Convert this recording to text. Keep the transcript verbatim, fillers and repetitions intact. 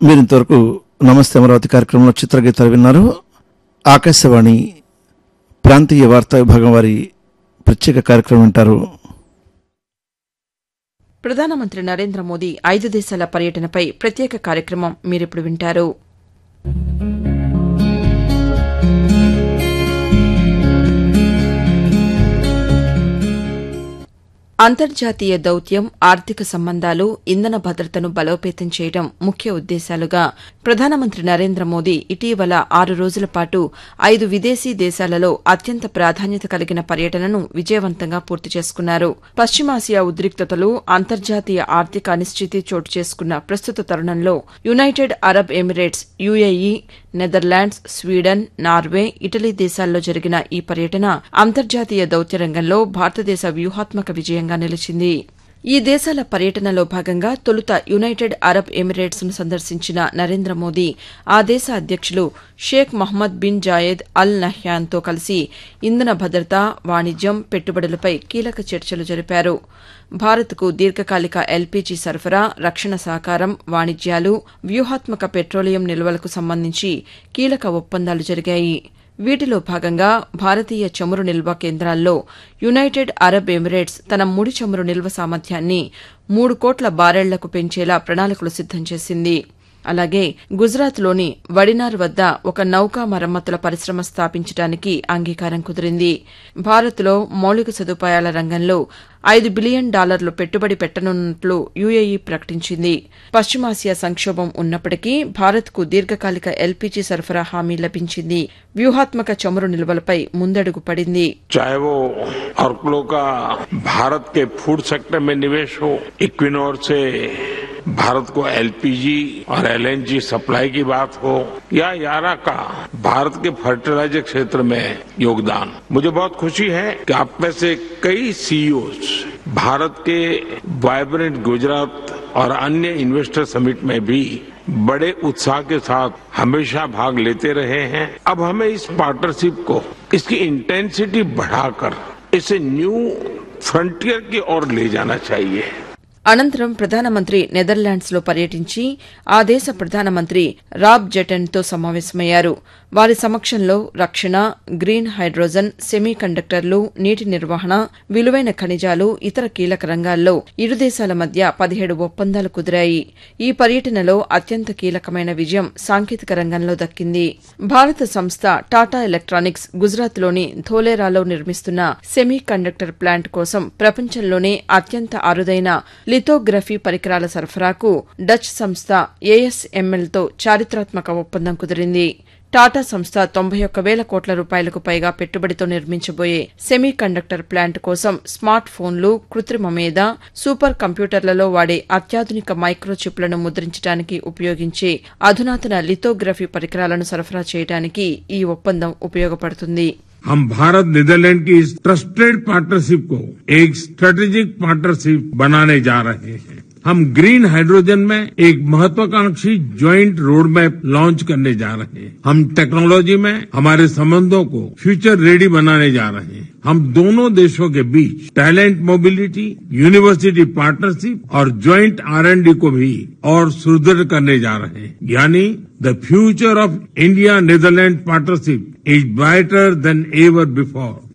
మీరు ఇంతవరకు నమస్తే అమరావతి కార్యక్రమంలో చిత్రగీతాలు విన్నారు. ఆకాశవాణి ప్రాంతీయ వార్తా విభాగం వారి ప్రత్యేక కార్యక్రమం వింటారు. ప్రధానమంత్రి నరేంద్ర మోదీ ఐదు దేశాల పర్యటనపై ప్రత్యేక కార్యక్రమం మీరిప్పుడు వింటారు. అంతర్జాతీయ దౌత్యం, ఆర్థిక సంబంధాలు, ఇంధన భద్రతను బలోపేతం చేయడం ముఖ్య ఉద్దేశాలుగా ప్రధానమంత్రి నరేంద్ర మోదీ ఇటీవల ఆరు రోజుల పాటు ఐదు విదేశీ దేశాలలో అత్యంత ప్రాధాన్యత కలిగిన పర్యటనను విజయవంతంగా పూర్తి చేసుకున్నారు. పశ్చిమాసియా ఉద్రిక్తతలు, అంతర్జాతీయ ఆర్థిక అనిశ్చితి చోటు చేసుకున్న ప్రస్తుత తరుణంలో United Arab Emirates, UAE, Netherlands, Sweden, Norway, Italy దేశాల్లో జరిగిన ఈ పర్యటన అంతర్జాతీయ దౌత్య రంగంలో భారతదేశ వ్యూహాత్మక విజయంగా నిలిచింది. ఈ దేశాల పర్యటనలో భాగంగా తొలుత యునైటెడ్ అరబ్ ఎమిరేట్స్ ను సందర్శించిన నరేంద్ర మోదీ ఆ దేశ అధ్యక్షులు Sheikh Mohammad bin Zayed Al Nahyan తో కలిసి ఇంధన భద్రత, వాణిజ్యం, పెట్టుబడులపై కీలక చర్చలు జరిపారు. భారత్కు దీర్ఘకాలిక ఎల్పీజీ సరఫరా, రక్షణ సహకారం, వాణిజ్యాలు, వ్యూహాత్మక పెట్రోలియం నిల్వలకు సంబంధించి కీలక ఒప్పందాలు జరిగాయి. వీటిలో భాగంగా భారతీయ చమురు నిల్వ కేంద్రాల్లో యునైటెడ్ అరబ్ ఎమిరేట్స్ తన ముడి చమురు నిల్వ సామర్థ్యాన్ని మూడు కోట్ల బారెళ్లకు పెంచేలా ప్రణాళికలు సిద్దం చేసింది. అలాగే గుజరాత్లోని వడినార్ వద్ద ఒక నౌకా మరమ్మతుల పరిశ్రమ స్థాపించడానికి అంగీకారం కుదిరింది. భారత్లో మౌలిక సదుపాయాల రంగంలో ఐదు బిలియన్ డాలర్లు పెట్టుబడి పెట్టనున్నట్లు యుఏఈ ప్రకటించింది. పశ్చిమాసియా సంక్షోభం ఉన్నప్పటికీ భారత్కు దీర్ఘకాలిక ఎల్పీజీ సరఫరా హామీ లభించింది. వ్యూహాత్మక చమురు నిల్వలపై ముందడుగు పడింది. चाहे वो ऑर्क्लो का भारत के फूड सेक्टर में निवेश हो, इक्विनोर से भारत को एलपीजी और एलएनजी सप्लाई की बात हो, या यारा का भारत के फर्टिलाइजर क्षेत्र में योगदान, मुझे बहुत खुशी है कि आप में से कई सीईओज भारत के वाइब्रेंट गुजरात और अन्य इन्वेस्टर समिट में भी बड़े उत्साह के साथ हमेशा भाग लेते रहे हैं. अब हमें इस पार्टनरशिप को, इसकी इंटेंसिटी बढ़ाकर इसे न्यू फ्रंटियर की ओर ले जाना चाहिए. అనంతరం ప్రధానమంత్రి నెదర్లాండ్స్లో పర్యటించి ఆ దేశ ప్రధానమంత్రి రాబ్ జెటెన్తో సమావేశమయ్యారు. వారి సమక్షంలో రక్షణ, గ్రీన్ హైడ్రోజన్, సెమీ కండక్టర్లు, నీటి నిర్వహణ, విలువైన ఖనిజాలు, ఇతర కీలక రంగాల్లో ఇరు దేశాల మధ్య పదిహేడు ఒప్పందాలు కుదిరాయి. ఈ పర్యటనలో అత్యంత కీలకమైన విజయం సాంకేతిక రంగంలో దక్కింది. భారత సంస్థ టాటా ఎలక్ట్రానిక్స్ గుజరాత్లోని ధోలేరాలో నిర్మిస్తున్న సెమీ కండక్టర్ ప్లాంట్ కోసం ప్రపంచంలోనే అత్యంత అరుదైన లిథోగ్రఫీ పరికరాల సరఫరాకు డచ్ సంస్థ ఏఎస్ఎంఎల్తో చారిత్రాత్మక ఒప్పందం కుదిరింది. టాటా సంస్థ తొంభై ఒక్క వేల కోట్ల రూపాయలకు పైగా పెట్టుబడితో నిర్మించబోయే సెమీ కండక్టర్ ప్లాంట్ కోసం స్మార్ట్ ఫోన్లు, కృత్రిమ మేధ, సూపర్ కంప్యూటర్లలో వాడే అత్యాధునిక మైక్రోచిప్లను ముద్రించడానికి ఉపయోగించే అధునాతన లిథోగ్రఫీ పరికరాలను సరఫరా చేయడానికి ఈ ఒప్పందం ఉపయోగపడుతుంది. हम भारत नीदरलैंड की इस ट्रस्टेड पार्टनरशिप को एक स्ट्रेटेजिक पार्टनरशिप बनाने जा रहे हैं. हम ग्रीन हाइड्रोजन में एक महत्वाकांक्षी ज्वाइंट रोड मैप लॉन्च करने जा रहे हैं. हम टेक्नोलॉजी में हमारे संबंधों को फ्यूचर रेडी बनाने जा रहे हैं. हम दोनों देशों के बीच टैलेंट मोबिलिटी, यूनिवर्सिटी पार्टनरशिप और ज्वाइंट आर एंड डी को भी और सुदृढ़ करने जा रहे हैं. यानी the future of India-Netherlands partnership is brighter than ever before.